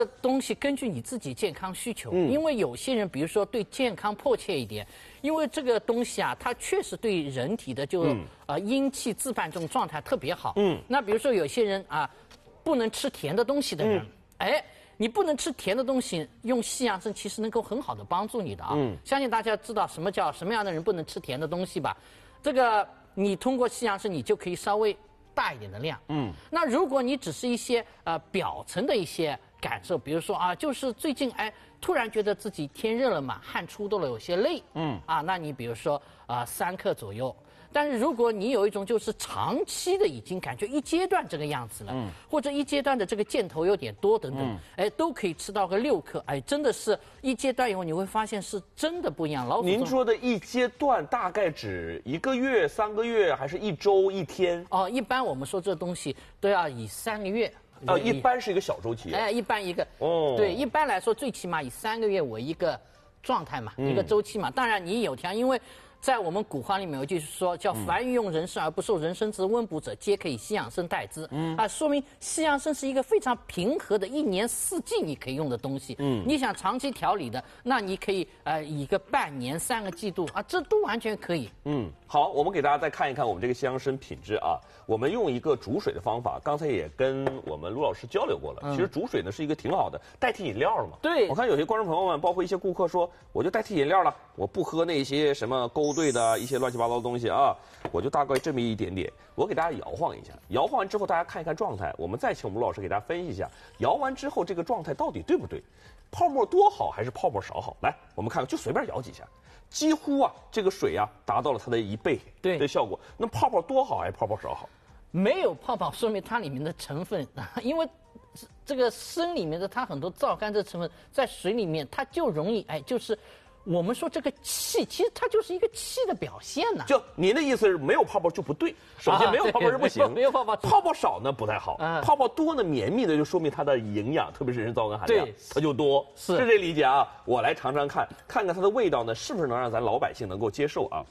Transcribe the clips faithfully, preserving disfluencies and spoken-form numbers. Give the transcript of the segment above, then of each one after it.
东西根据你自己健康需求， 嗯、 因为有些人，比如说对健康迫切一点，因为这个东西啊，它确实对人体的就、嗯、呃阴气自办这种状态特别好。嗯，那比如说有些人啊，不能吃甜的东西的人，嗯、哎，你不能吃甜的东西，用西洋参其实能够很好的帮助你的啊。嗯，相信大家知道什么叫什么样的人不能吃甜的东西吧？这个你通过西洋参，你就可以稍微大一点的量。嗯，那如果你只是一些呃表层的一些感受，比如说啊，就是最近哎，突然觉得自己天热了嘛，汗出多了，有些累，嗯，啊，那你比如说啊、呃、三克左右。但是如果你有一种就是长期的已经感觉一阶段这个样子了，嗯，或者一阶段的这个箭头有点多等等，嗯、哎，都可以吃到个六克，哎，真的是一阶段以后你会发现是真的不一样。老您说的一阶段大概指一个月、三个月，还是一周、一天？ 哦，一般我们说这东西都要以三个月。 呃，一般是一个小周期。 哎，一般一个。哦。对，一般来说，最起码以三个月为一个状态嘛，嗯、一个周期嘛。当然，你有条，因为在我们古话里面有句说叫“凡欲用人参而不受人参之温补者，皆可以西洋参代之”。嗯。啊，说明西洋参是一个非常平和的，一年四季你可以用的东西。嗯。你想长期调理的，那你可以呃一个半年、三个季度啊，这都完全可以。 嗯。好，我们给大家再看一看我们这个西洋参品质啊。我们用一个煮水的方法，刚才也跟我们陆老师交流过了。嗯、其实煮水呢是一个挺好的代替饮料了嘛。 对， 我看有些观众朋友们，包括一些顾客说，我就代替饮料了，我不喝那些什么勾兑的一些乱七八糟的东西啊，我就大概这么一点点。我给大家摇晃一下，摇晃完之后大家看一看状态，我们再请我们陆老师给大家分析一下，摇完之后这个状态到底对不对？泡沫多好还是泡沫少好？来，我们看看，就随便摇几下。几乎啊，这个水啊达到了它的一倍的效果。那泡泡多好还是泡泡少好？ 没有泡泡，说明它里面的成分，因为这个参里面的它很多皂苷这成分在水里面，它就容易哎，就是我们说这个气，其实它就是一个气的表现呢、啊。 就您的意思是没有泡泡就不对，首先没有泡泡是不行， 啊、没有泡泡， 泡泡少呢不太好，啊、泡泡多呢绵密的就说明它的营养，特别是人皂苷含量，它就多， 是是这理解啊。我来尝尝看，看看它的味道呢是不是能让咱老百姓能够接受啊。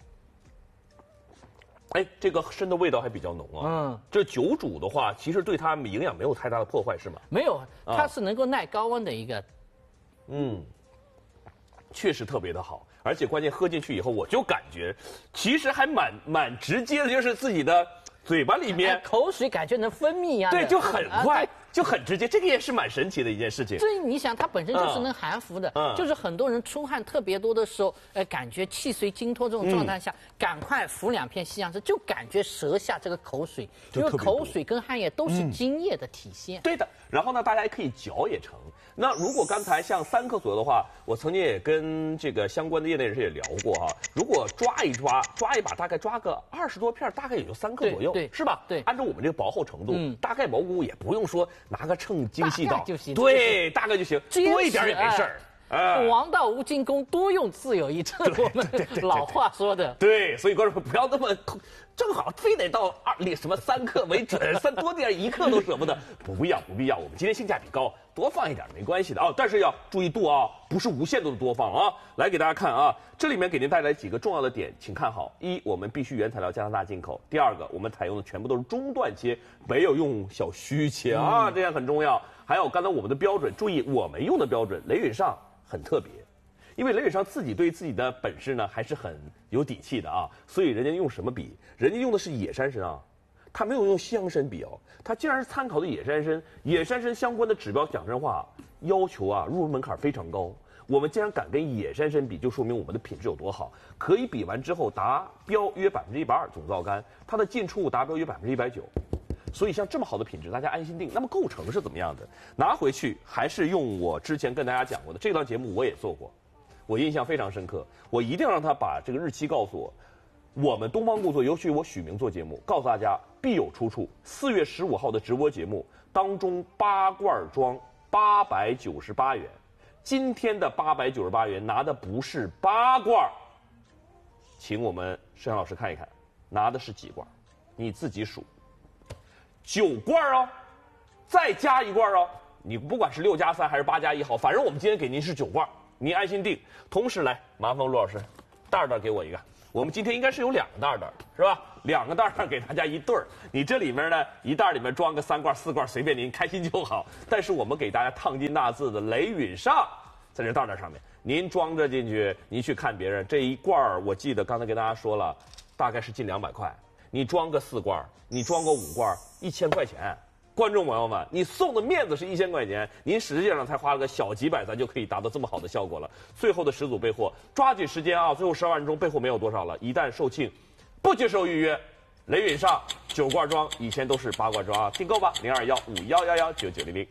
哎，这个参的味道还比较浓啊。嗯，这久煮的话，其实对它营养没有太大的破坏，是吗？ 没有，它是能够耐高温的一个。 嗯，确实特别的好，而且关键喝进去以后，我就感觉，其实还蛮蛮直接的，就是自己的嘴巴里面、 哎、口水感觉能分泌一样的。 对，就很快。 啊就很直接，这个也是蛮神奇的一件事情。 所以你想，它本身就是能含服的，嗯、就是很多人出汗特别多的时候，呃，感觉气随经脱这种状态下，嗯、赶快服两片西洋参，就感觉舌下这个口水，因为口水跟汗液都是津液的体现。 嗯、对的，然后呢，大家也可以嚼也成。那如果刚才像三克左右的话，我曾经也跟这个相关的业内人士也聊过哈。如果抓一抓，抓一把，大概抓个二十多片，大概也就三克左右， 对， 是吧？ 对， 按照我们这个薄厚程度，嗯、大概蘑菇也不用说拿个秤精细到就行， 对，大概就行，多一点也没事儿。 呃，王道无进宫，多用自有一，这是我们老话说的。 对，所以观众不要那么正好非得到二里什么三克为准，三多点一克都舍不得，不必要，不必要。我们今天性价比高，多放一点没关系的啊，但是要注意度啊，不是无限度的多放啊。来给大家看啊，这里面给您带来几个重要的点，请看好：一，我们必须原材料加拿大进口；第二个，我们采用的全部都是中段切，没有用小须切啊，这样很重要。还有刚才我们的标准，注意我们用的标准，雷允上很特别。因为雷允上自己对自己的本事呢还是很有底气的啊，所以人家用什么比？人家用的是野山参啊，他没有用西洋参比哦，他竟然是参考的野山参。野山参相关的指标，讲真话，要求啊入门门槛非常高。我们竟然敢跟野山参比，就说明我们的品质有多好。可以比完之后达标约百分之一百二总皂苷，它的进出物达标约百分之一百九。所以像这么好的品质，大家安心定。那么构成是怎么样的？拿回去还是用我之前跟大家讲过的这档节目，我也做过。我印象非常深刻，我一定要让他把这个日期告诉我。我们东方顾作，尤其我许明做节目，告诉大家必有出处。四月十五号的直播节目当中，八罐装八百九十八元。今天的八百九十八元拿的不是八罐，请我们摄像老师看一看，拿的是几罐？你自己数。九罐哦，再加一罐哦。你不管是六加三还是八加一好，反正我们今天给您是九罐。您安心定，同时来，麻烦陆老师，袋袋给我一个。我们今天应该是有两个袋袋，是吧？ 两个袋儿给大家一对儿。你这里面呢，一袋里面装个三罐四罐，随便您开心就好。但是我们给大家烫金大字的雷允上，在这袋袋上面，您装着进去，您去看别人这一罐儿，我记得刚才跟大家说了，大概是近两百块。你装个四罐，你装个五罐，一千块钱。观众朋友们，你送的面子是一千块钱，您实际上才花了个小几百，咱就可以达到这么好的效果了。最后的十组备货，抓紧时间啊！最后十二分钟备货没有多少了，一旦售罄，不接受预约。雷允上九罐装，以前都是八罐装啊，订购吧，零二幺五幺幺幺九九零零。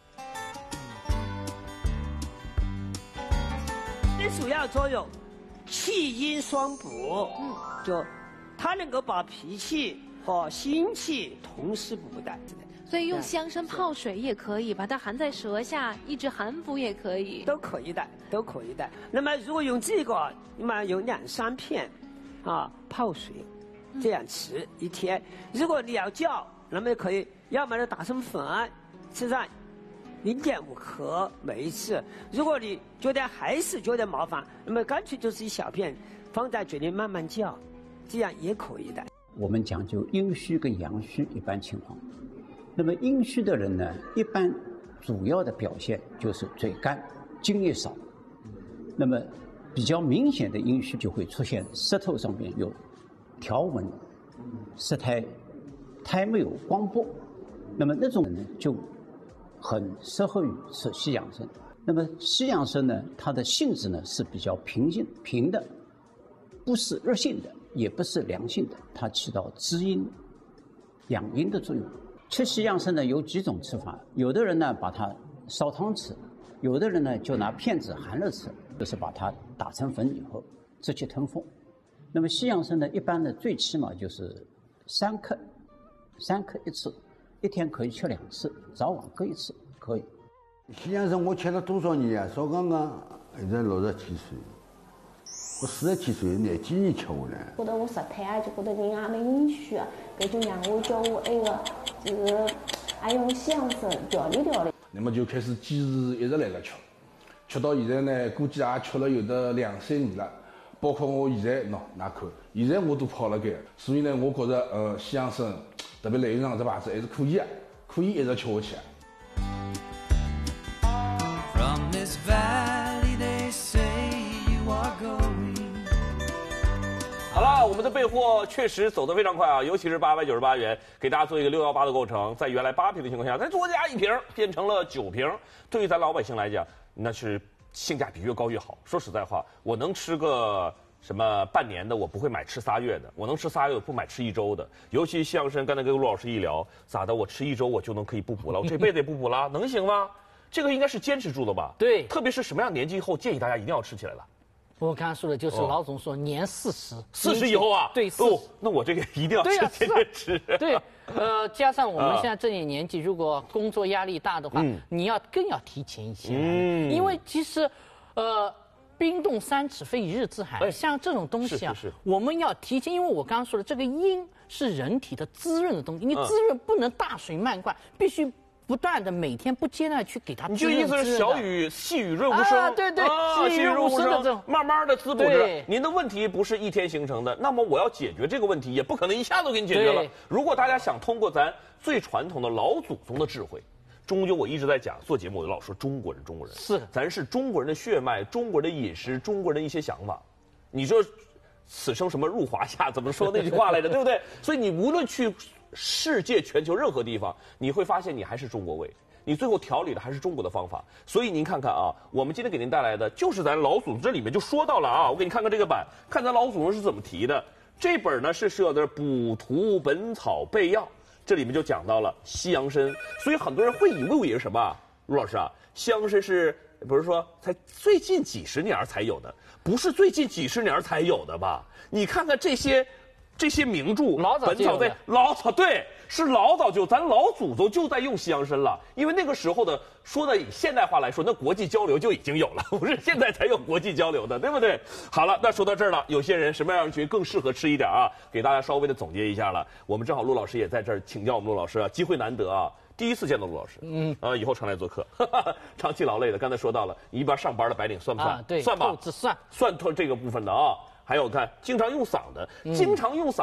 这主要作用，气阴双补，嗯，就它能够把脾气和心气同时补的。 所以用香参泡水也可以，把它含在舌下，抑制寒服也可以， 都可以的，都可以的。那么如果用这个，那么用两三片，啊，泡水，这样吃一天。如果你要叫，那么可以，要么就打成粉，吃上零点五克每一次。如果你觉得还是觉得麻烦，那么干脆就是一小片，放在嘴里慢慢叫，这样也可以的。 我们讲究阴虚跟阳虚一般情况。那么阴虚的人呢，一般主要的表现就是嘴干、津液少。那么比较明显的阴虚就会出现舌头上面有条纹，舌苔苔没有光波。那么那种人呢，就很适合于吃西洋参。那么西洋参呢，它的性质呢是比较平性平的，不是热性的，也不是凉性的，它起到滋阴、养阴的作用。吃西洋参呢有几种吃法，有的人呢把它烧汤吃，有的人呢就拿片子含了吃，就是把它打成粉以后直接吞服。那么西洋参呢，一般的最起码就是三克，三克一次，一天可以吃两次，早晚各一次可以。 西洋参我吃了多少年啊？少刚刚现在六十几岁，我四十几岁年纪也吃下来。 觉得我舌苔啊，就觉得人也没阴虚啊，搿就让我叫我那个就是还用西洋参调理调理。 那么就开始坚持一直来了吃，吃到现在呢，估计也吃了有得两三年了。包括我现在喏，哪看，现在我都跑了该，所以呢，我觉着呃西洋参，特别雷允上这牌子还是可以啊，可以一直吃下去。From this valley they say you are going。 好了，我们的备货确实走得非常快啊，尤其是八百九十八元，给大家做一个六幺八的构成，在原来八瓶的情况下，再多加一瓶，变成了九瓶。对于咱老百姓来讲，那是性价比越高越好。说实在话，我能吃个什么半年的，我不会买吃仨月的；我能吃仨月，我不买吃一周的。尤其西洋参，刚才跟陆老师一聊，咋的？我吃一周我就能可以不补了，我这辈子也不补了，能行吗？这个应该是坚持住了吧？ 对， 特别是什么样年纪以后，建议大家一定要吃起来了。 我刚才说的就是老总说年四十， 四十以后啊， 对， 哦，那我这个一定要吃，天天吃。 对，呃，加上我们现在这点年纪，如果工作压力大的话，你要更要提前一些，嗯，因为其实，呃。冰冻三尺非一日之寒，像这种东西啊，我们要提前，因为我刚刚说的这个阴是人体的滋润的东西，你滋润不能大水漫灌，必须不断的每天不间断去给它滋润。 你就意思是小雨细雨润无声， 啊，对对， 细雨润无声的这种，慢慢的滋补着。您的问题不是一天形成的，那么我要解决这个问题，也不可能一下子给你解决了。如果大家想通过咱最传统的老祖宗的智慧。终究我一直在讲做节目，我老说中国人，中国人是， 咱是中国人的血脉，中国人的饮食，中国人的一些想法。你说，此生什么入华夏，怎么说那句话来着，对不对？所以你无论去世界全球任何地方，你会发现你还是中国味，你最后调理的还是中国的方法。所以您看看啊，我们今天给您带来的就是咱老祖宗这里面就说到了啊，我给你看看这个版，看咱老祖宗是怎么提的。这本呢是写的《补图本草备要》。这里面就讲到了西洋参，所以很多人会以为是什么啊？陆老师啊，西洋参是不是说才最近几十年才有的？不是最近几十年才有的吧？你看看这些这些名著， 老早就有的， 老早对，是老早就咱老祖宗就在用西洋参了，因为那个时候的说的以现代话来说，那国际交流就已经有了，不是现在才有国际交流的，对不对？好了，那说到这儿了，有些人什么样的人群更适合吃一点啊？给大家稍微的总结一下了。我们正好陆老师也在这儿请教我们陆老师啊，机会难得啊。第一次见到陆老师，嗯，啊，以后常来做客，哈哈，长期劳累的。刚才说到了，你一边上班的白领算不算？ 啊，对， 算吧， 算算透这个部分的啊。还有看经常用嗓的，经常用嗓的，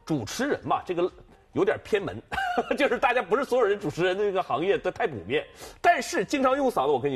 主持人嘛，这个有点偏门，就是大家不是所有人主持人的这个行业都太普遍，但是经常用嗓子，我跟你。